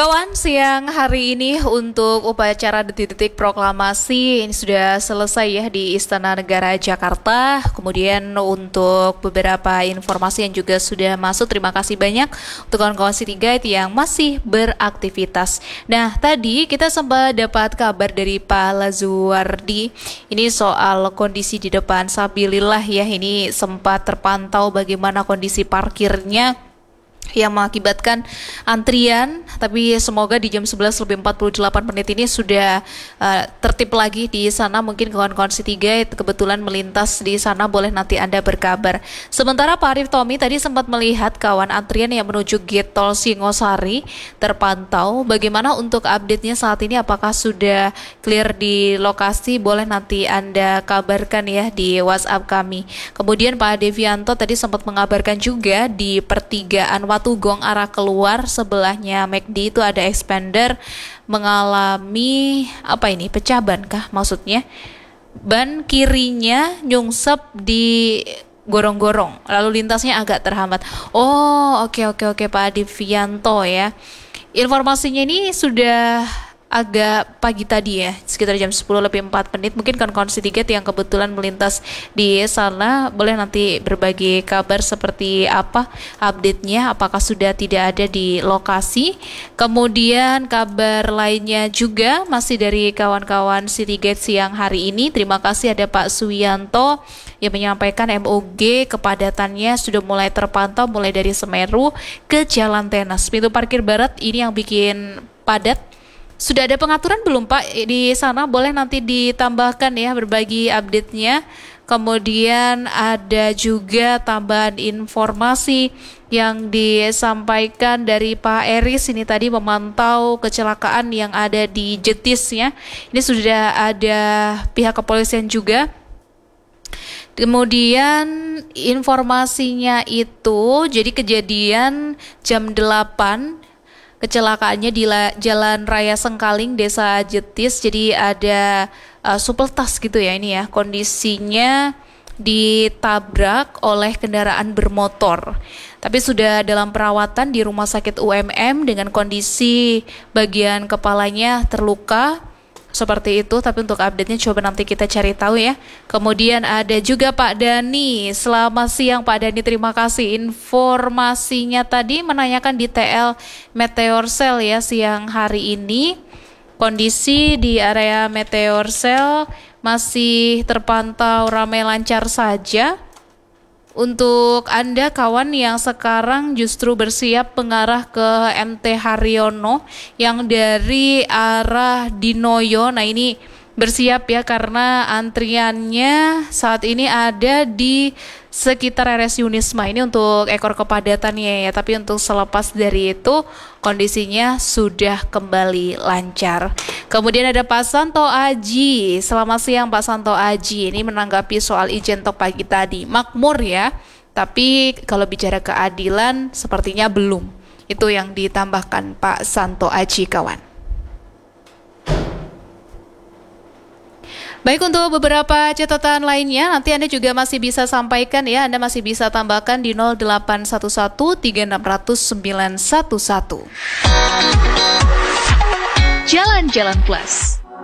Kawan, siang hari ini untuk upacara detik-detik proklamasi ini sudah selesai ya di Istana Negara Jakarta. Kemudian untuk beberapa informasi yang juga sudah masuk, terima kasih banyak untuk kawan-kawan City Guide yang masih beraktivitas. Nah, tadi kita sempat dapat kabar dari Pak Lazuardi ini soal kondisi di depan Sabilillah ya. Ini sempat terpantau bagaimana kondisi parkirnya yang mengakibatkan antrian, tapi semoga di jam 11:48 ini sudah tertib lagi di sana. Mungkin kawan-kawan City Guide kebetulan melintas di sana, boleh nanti Anda berkabar. Sementara Pak Arif Tommy tadi sempat melihat kawan antrian yang menuju gate tol Singosari terpantau. Bagaimana untuk update-nya saat ini, apakah sudah clear di lokasi? Boleh nanti Anda kabarkan ya di WhatsApp kami. Kemudian Pak Devianto tadi sempat mengabarkan juga di pertigaan Watugong arah keluar sebelahnya McD itu ada expander mengalami pecah ban kah maksudnya, ban kirinya nyungsep di gorong-gorong, lalu lintasnya agak terhambat. Oke Pak Devianto ya, informasinya ini sudah agak pagi tadi ya, sekitar jam 10:04. Mungkin kawan-kawan City Guide yang kebetulan melintas di sana boleh nanti berbagi kabar seperti apa update-nya, apakah sudah tidak ada di lokasi. Kemudian kabar lainnya juga masih dari kawan-kawan City Guide siang hari ini. Terima kasih ada Pak Suyanto yang menyampaikan MOG kepadatannya sudah mulai terpantau mulai dari Semeru ke Jalan Tenas. Pintu parkir barat ini yang bikin padat. Sudah ada pengaturan belum Pak di sana? Boleh nanti ditambahkan ya berbagi update-nya. Kemudian ada juga tambahan informasi yang disampaikan dari Pak Eris ini tadi memantau kecelakaan yang ada di Jetis ya. Ini sudah ada pihak kepolisian juga. Kemudian informasinya itu jadi kejadian jam 8. Kecelakaannya di Jalan Raya Sengkaling, Desa Jetis. Jadi ada supeltas gitu ya ini ya. Kondisinya ditabrak oleh kendaraan bermotor. Tapi sudah dalam perawatan di Rumah Sakit UMM dengan kondisi bagian kepalanya terluka. Seperti itu, tapi untuk update-nya coba nanti kita cari tahu ya. Kemudian ada juga Pak Dani. Selamat siang Pak Dani, terima kasih informasinya tadi menanyakan di TL Meteor Cell ya siang hari ini. Kondisi di area Meteor Cell masih terpantau ramai lancar saja. Untuk Anda kawan yang sekarang justru bersiap mengarah ke MT Haryono yang dari arah Dinoyo, nah ini bersiap ya karena antriannya saat ini ada di sekitar RS Yunisma. Ini untuk ekor kepadatannya ya, tapi untuk selepas dari itu kondisinya sudah kembali lancar. Kemudian ada Pak Santo Aji. Selamat siang Pak Santo Aji. Ini menanggapi soal izin tok pagi tadi. Makmur ya, tapi kalau bicara keadilan sepertinya belum. Itu yang ditambahkan Pak Santo Aji kawan. Baik, untuk beberapa catatan lainnya nanti Anda juga masih bisa sampaikan ya. Anda masih bisa tambahkan di 0811 3600 911. Jalan-Jalan Plus.